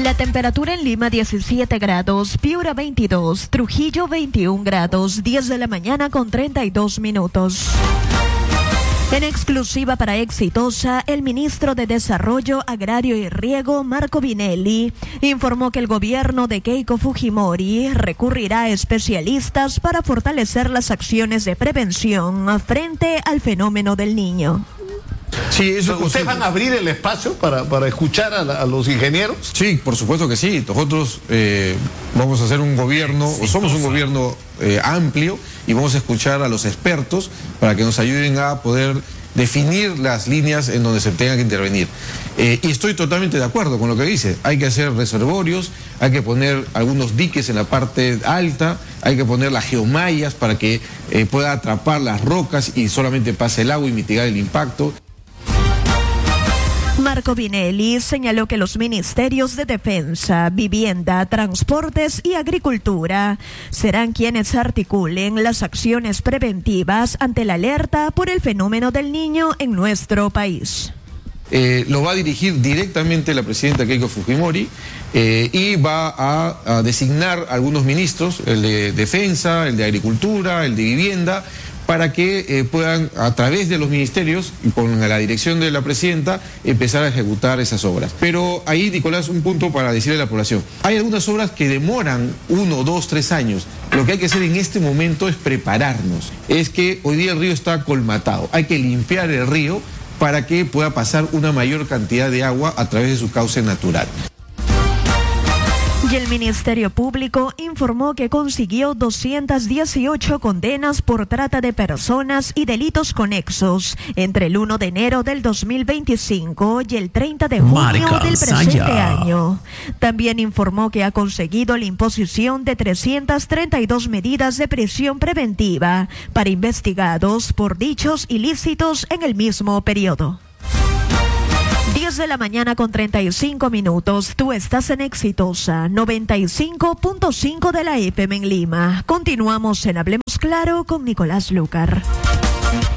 La temperatura en Lima 17 grados, Piura 22, Trujillo 21 grados, 10 de la mañana con 32 minutos. En exclusiva para Exitosa, el ministro de Desarrollo Agrario y Riego, Marco Vinelli, informó que el gobierno de Keiko Fujimori recurrirá a especialistas para fortalecer las acciones de prevención frente al fenómeno del Niño. Sí, eso. ¿Ustedes van a abrir el espacio para escuchar a los ingenieros? Sí, por supuesto que sí. Nosotros vamos a hacer un gobierno, o somos un gobierno amplio, y vamos a escuchar a los expertos para que nos ayuden a poder definir las líneas en donde se tenga que intervenir. Y estoy totalmente de acuerdo con lo que dice. Hay que hacer reservorios, hay que poner algunos diques en la parte alta, hay que poner las geomallas para que pueda atrapar las rocas y solamente pase el agua y mitigar el impacto. Marco Vinelli señaló que los ministerios de Defensa, Vivienda, Transportes y Agricultura serán quienes articulen las acciones preventivas ante la alerta por el fenómeno del Niño en nuestro país. Lo va a dirigir directamente la presidenta Keiko Fujimori y va a designar algunos ministros, el de Defensa, el de Agricultura, el de Vivienda, para que puedan, a través de los ministerios y con la dirección de la presidenta, empezar a ejecutar esas obras. Pero ahí, Nicolás, un punto para decirle a la población. Hay algunas obras que demoran 1, 2, 3 años. Lo que hay que hacer en este momento es prepararnos. Es que hoy día el río está colmatado. Hay que limpiar el río para que pueda pasar una mayor cantidad de agua a través de su cauce natural. Y el Ministerio Público informó que consiguió 218 condenas por trata de personas y delitos conexos entre el 1 de enero del 2025 y el 30 de junio del presente año. También informó que ha conseguido la imposición de 332 medidas de prisión preventiva para investigados por dichos ilícitos en el mismo periodo. 10 de la mañana con 35 minutos. Tú estás en Exitosa 95.5 de la FM en Lima. Continuamos en Hablemos Claro con Nicolás Lucar.